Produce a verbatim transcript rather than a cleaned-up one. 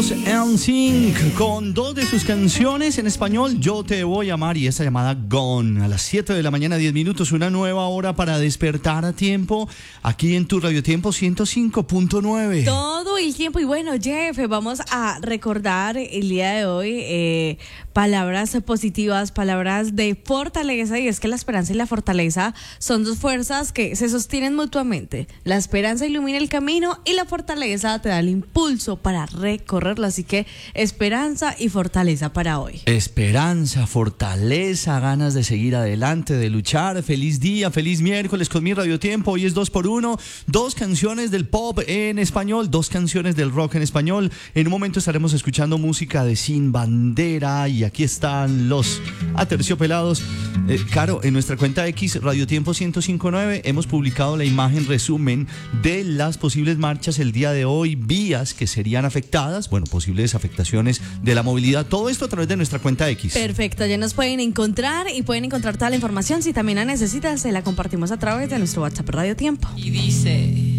N Sync con dos de sus canciones en español, Yo Te Voy a Amar y esta llamada Gone. A las siete de la mañana, diez minutos, una nueva hora para despertar a tiempo aquí en tu Radio Tiempo ciento cinco punto nueve. Todo el tiempo. Y bueno, Jeff, vamos a recordar el día de hoy eh, palabras positivas, palabras de fortaleza. Y es que la esperanza y la fortaleza son dos fuerzas que se sostienen mutuamente. La esperanza ilumina el camino y la fortaleza te da el impulso para recorrerlo. Así que esperanza y fortaleza para hoy. Esperanza, fortaleza, ganas de seguir adelante, de luchar. Feliz día, feliz miércoles con mi Radio Tiempo. Hoy es dos por uno. Dos canciones del pop en español, dos canciones del rock en español. En un momento estaremos escuchando música de Sin Bandera. Y aquí están los Aterciopelados. Eh, Caro, en nuestra cuenta X, Radio Tiempo ciento cinco punto nueve, hemos publicado la imagen resumen de las posibles marchas el día de hoy, vías que serían afectadas, bueno, posibles afectaciones de la movilidad, todo esto a través de nuestra cuenta X. Perfecto, ya nos pueden encontrar y pueden encontrar toda la información. Si también la necesitan, se la compartimos a través de nuestro WhatsApp Radio Tiempo. Y dice...